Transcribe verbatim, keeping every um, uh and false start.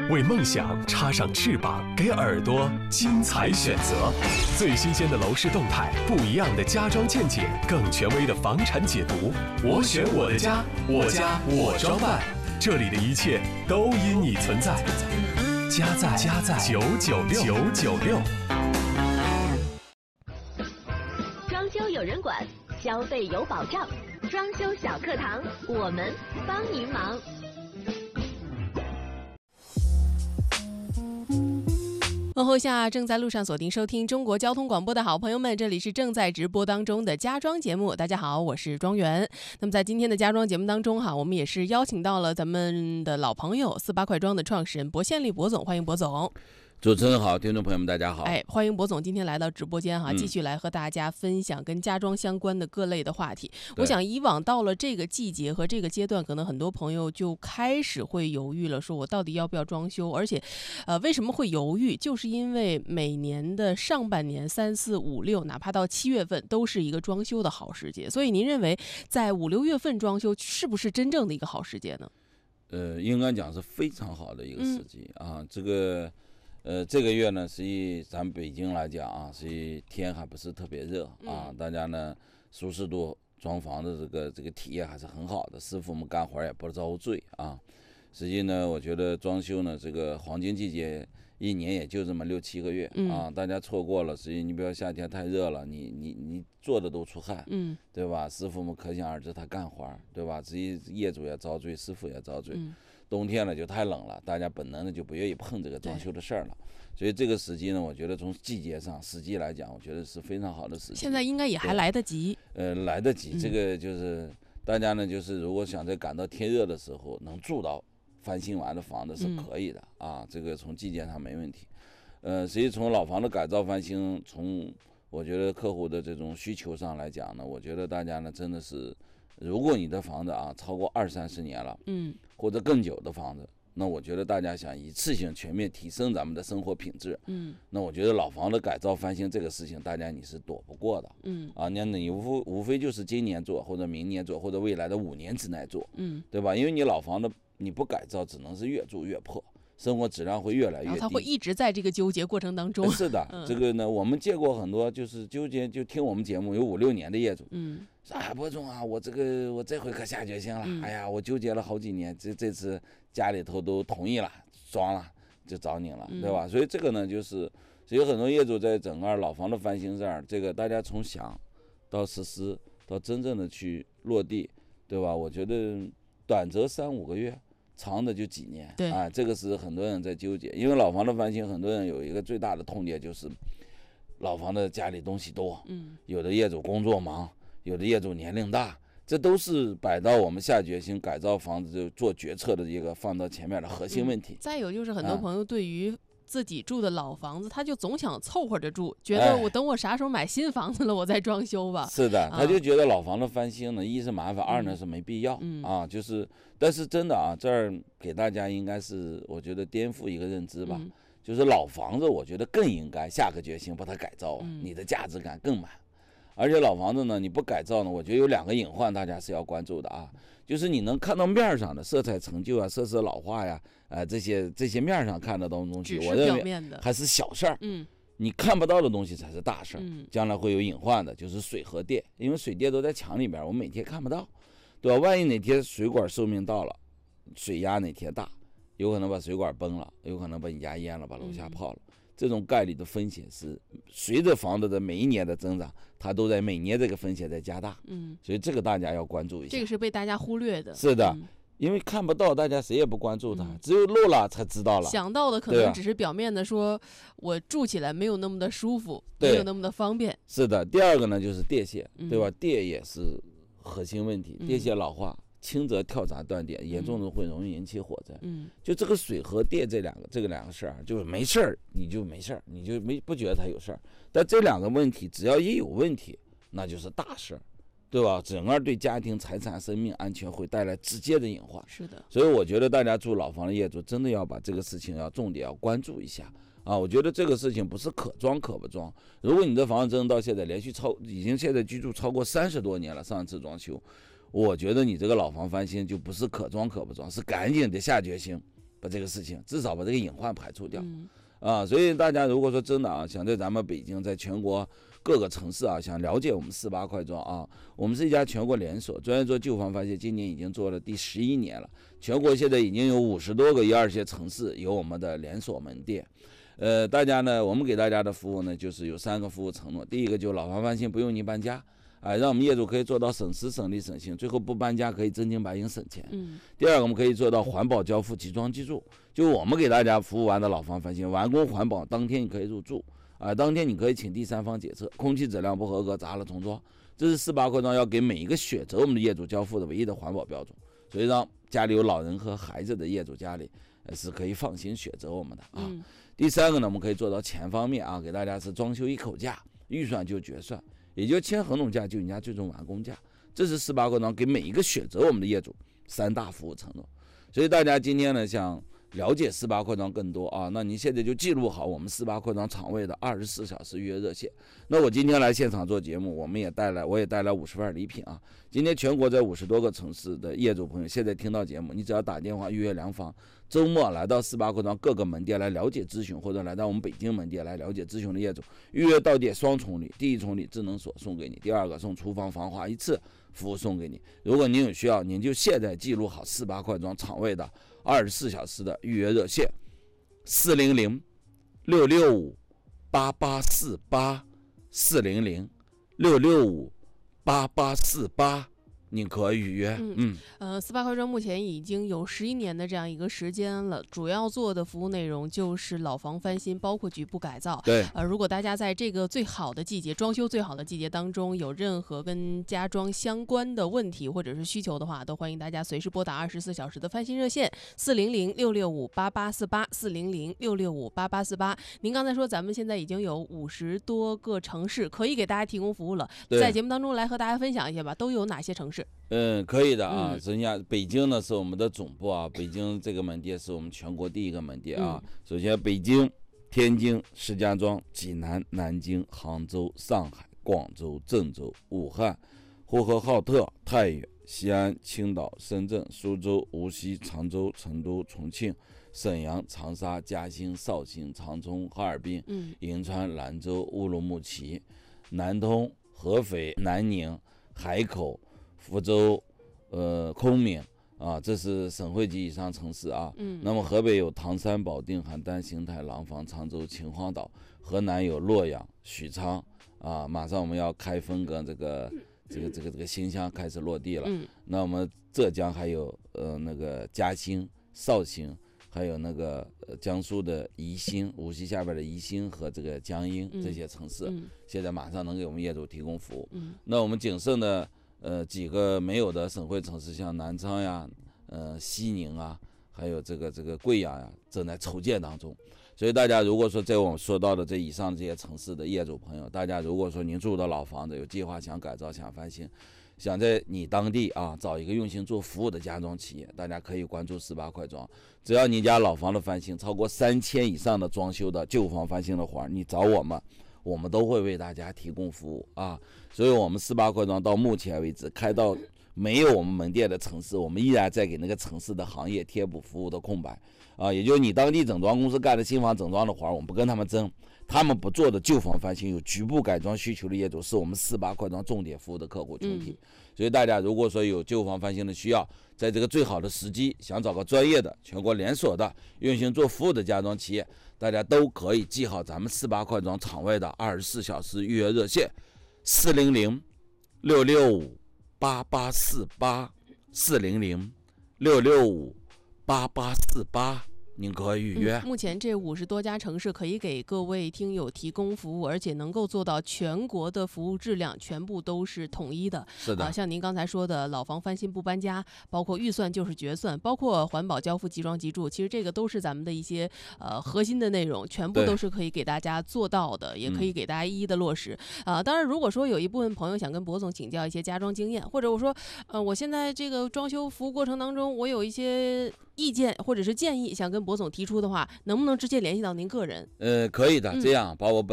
为梦想插上翅膀，给耳朵精彩选择。最新鲜的楼市动态，不一样的家装见解，更权威的房产解读。我选我的家，我家我装扮，这里的一切都因你存在。家在家在九九六九九六。 装修有人管，消费有保障。装修小课堂，我们帮您忙。 问候下正在路上锁定收听中国交通广播的好朋友们，这里是正在直播当中的家装节目。大家好，我是庄园。那么在今天的家装节目当中哈，我们也是邀请到了咱们的老朋友四八快装的创始人薄宪利薄总，欢迎薄总。 主持人好，听众朋友们大家好。 哎，欢迎薄总今天来到直播间哈， 嗯、 继续来和大家分享跟家装相关的各类的话题。我想以往到了这个季节和这个阶段，可能很多朋友就开始会犹豫了，说我到底要不要装修？而且，呃，为什么会犹豫？就是因为每年的上半年三四五六，哪怕到七月份，都是一个装修的好时节。所以您认为在五六月份装修是不是真正的一个好时节呢？ 呃，应该讲是非常好的一个时机、嗯、啊，这个。呃，这个月呢，实际咱们北京来讲啊，实际天还不是特别热啊，嗯、大家呢舒适度、装房的这个这个体验还是很好的，师傅们干活也不遭罪啊。实际呢，我觉得装修呢这个黄金季节一年也就这么六七个月、嗯、啊，大家错过了，实际你比如夏天太热了，你你你做的都出汗，嗯，对吧？师傅们可想而知他干活，对吧？实际业主也遭罪，师傅也遭罪。嗯，冬天呢就太冷了，大家本能的就不愿意碰这个装修的事儿了，所以这个时机呢，我觉得从季节上时机来讲，我觉得是非常好的时机。 现在应该也还来得及。 呃，来得及，这个就是、嗯、大家呢，就是如果想在赶到天热的时候能住到翻新完的房子是可以的、嗯、啊，这个从季节上没问题。呃，实际从老房的改造翻新，从我觉得客户的这种需求上来讲呢，我觉得大家呢真的是。如果你的房子啊超过二三十年了，嗯，或者更久的房子，那我觉得大家想一次性全面提升咱们的生活品质，嗯，那我觉得老房的改造翻新这个事情，大家你是躲不过的，嗯，啊，那你无无非就是今年做，或者明年做，或者未来的五年之内做，嗯，对吧？因为你老房的你不改造，只能是越住越破。生活质量会越来越低，然后他会一直在这个纠结过程当中。 是的，嗯、这个呢，我们见过很多，就是纠结，就听我们节目有五六年的业主，嗯，说哎，薄总啊，我这个我这回可下决心了，嗯、哎呀，我纠结了好几年，这这次家里头都同意了，装了，就找你了，嗯、对吧？所以这个呢，就是有很多业主在整个老房的翻新这儿，这个大家从想到实施到真正的去落地，对吧？我觉得短则三五个月。长的就几年，对啊，这个是很多人在纠结，因为老房的翻新，很多人有一个最大的痛点就是老房的家里东西多，嗯，有的业主工作忙，有的业主年龄大，这都是摆到我们下决心改造房子就做决策的一个放到前面的核心问题。 嗯、再有就是很多朋友对于自己住的老房子，他就总想凑合着住，觉得我等我啥时候买新房子了，我再装修吧。 是的，他就觉得老房的翻新呢，一是麻烦，二呢是没必要、嗯、啊。就是，但是真的啊，这儿给大家应该是我觉得颠覆一个认知吧，嗯、就是老房子，我觉得更应该下个决心把它改造，嗯、你的价值感更满。而且老房子呢，你不改造呢，我觉得有两个隐患，大家是要关注的啊。就是你能看到面上的色彩陈旧啊、设施老化呀，呃，这些这些面上看得到的东西，我认为还是小事儿。嗯，你看不到的东西才是大事儿。嗯，将来会有隐患的，就是水和电，因为水电都在墙里边，我们每天看不到，对吧？万一哪天水管寿命到了，水压哪天大，有可能把水管崩了，有可能把你家淹了，把楼下泡了。嗯，这种概率的风险是随着房子的每一年的增长，它都在每年这个风险在加大。嗯，所以这个大家要关注一下。 这个是被大家忽略的。 是的，嗯、因为看不到，大家谁也不关注它，嗯、只有漏了才知道了。 想到的可能只是表面的说，我住起来没有那么的舒服，没有那么的方便。 是的，第二个呢就是电线，对吧？嗯、电也是核心问题，电线老化。轻则跳闸断电，严重的会容易引起火灾。嗯，就这个水和电这两个这个两个事儿，就是没事儿你就没事儿，你就没不觉得它有事儿。但这两个问题，只要一有问题，那就是大事儿，对吧？整个对家庭财产、生命安全会带来直接的隐患。 是的， 所以我觉得大家住老房的业主真的要把这个事情要重点要关注一下啊！我觉得这个事情不是可装可不装。如果你的房子真的到现在连续超已经现在居住超过三十多年了，上一次装修。我觉得你这个老房翻新就不是可装可不装，是赶紧的下决心把这个事情至少把这个隐患排除掉。 嗯啊，所以大家如果说真的啊，想在咱们北京，在全国各个城市啊，想了解我们四八快装啊，我们是一家全国连锁，专业做旧房翻新，今年已经做了第十一年了。全国现在已经有五十多个一二线城市有我们的连锁门店。呃，大家呢，我们给大家的服务呢，就是有三个服务承诺。第一个就是老房翻新不用您搬家，啊，让我们业主可以做到省时省力省心，最后不搬家可以真金白银省钱。 嗯。 第二个，我们可以做到环保交付、即装即住，就我们给大家服务完的老房翻新，完工环保，当天你可以入住，啊，当天你可以请第三方检测，空气质量不合格砸了重装。这是四八快装要给每一个选择我们的业主交付的唯一的环保标准，所以让家里有老人和孩子的业主家里是可以放心选择我们的啊。 嗯、 第三个呢，我们可以做到钱方面啊，给大家是装修一口价，预算就决算，也就签合同价就人家最终完工价。这是四八快装给每一个选择我们的业主三大服务承诺。所以大家今天呢，想了解四八快装更多啊，那您现在就记录好我们四八快装厂位的二十四小时预约热线。那我今天来现场做节目，我们也带来，我也带来五十份礼品啊。今天全国在五十多个城市的业主朋友，现在听到节目，你只要打电话预约量房，周末来到四八快装各个门店来了解咨询，或者来到我们北京门店来了解咨询的业主，预约到店双重礼，第一重礼智能锁送给你，第二个送厨房防滑一次服务送给你。如果您有需要，您就现在记录好四八快装厂位的二十四小时的预约热线，四零零六六五八八四八，四零零六六五八八四八。您可以预约。 嗯嗯，呃，四八快装目前已经有十一年的这样一个时间了，主要做的服务内容就是老房翻新，包括局部改造。 对， 呃，如果大家在这个最好的季节，装修最好的季节当中，有任何跟家装相关的问题或者是需求的话，都欢迎大家随时拨打二十四小时的翻新热线四零零六六五八八四八四零零六六五八八四八。您刚才说咱们现在已经有五十多个城市可以给大家提供服务了，在节目当中来和大家分享一下吧，都有哪些城市？ 嗯，可以的啊。 嗯、 首先，北京呢是我们的总部啊，北京这个门店是我们全国第一个门店啊。嗯、首先，北京、天津、石家庄、济南、南京、杭州、上海、广州、郑州、武汉、呼和浩特、太原、西安、青岛、深圳、苏州、无锡、常州、成都、重庆、沈阳、长沙、嘉兴、绍兴、长春、哈尔滨、嗯、银川、兰州、乌鲁木齐、南通、合肥、南宁、海口、福州、呃昆明啊，这是省会级以上城市啊。嗯。那么河北有唐山、保定、邯郸、邢台、廊坊、常州、秦皇岛；河南有洛阳、许昌啊，马上我们要开分跟这个这个这个这个新乡开始落地了。嗯。那我们浙江还有呃那个嘉兴、绍兴，还有那个、呃、江苏的宜兴，无锡下边的宜兴和这个江阴这些城市，嗯嗯、现在马上能给我们业主提供服务。嗯。那我们仅剩的。呃，几个没有的省会城市，像南昌呀、呃西宁啊，还有这个这个贵阳呀，正在筹建当中。所以大家如果说在我们说到的这以上这些城市的业主朋友，大家如果说您住的老房子有计划想改造、想翻新，想在你当地啊找一个用心做服务的家装企业，大家可以关注四八快装。只要你家老房的翻新超过三千以上的装修的旧房翻新的活，你找我们。我们都会为大家提供服务啊，所以我们四八快装到目前为止开到没有我们门店的城市，我们依然在给那个城市的行业贴补服务的空白啊，也就是你当地整装公司干的新房整装的活，我们不跟他们争，他们不做的旧房翻新有局部改装需求的业主，是我们四八快装重点服务的客户群体。嗯、所以大家如果说有旧房翻新的需要，在这个最好的时机，想找个专业的、全国连锁的、用心做服务的家装企业，大家都可以记好咱们四八快装厂位的二十四小时预约热线：四零零六六五八八四八，四零零六六五八八四八。您可以预约、 嗯。目前这五十多家城市可以给各位听友提供服务，而且能够做到全国的服务质量全部都是统一的。 是的， 啊，像您刚才说的老房翻新不搬家，包括预算就是决算，包括环保交付即装即住，其实这个都是咱们的一些呃核心的内容，全部都是可以给大家做到的，也可以给大家一一的落实。啊、呃，当然，如果说有一部分朋友想跟博总请教一些家装经验，或者我说，呃，我现在这个装修服务过程当中，我有一些意见或者是建议想跟博总提出的话，能不能直接联系到您个人？ 呃，可以的，这样把我本